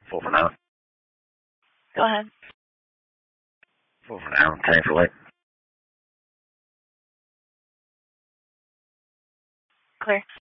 Full for now. Go ahead. Full for now. Tank for late. Clear.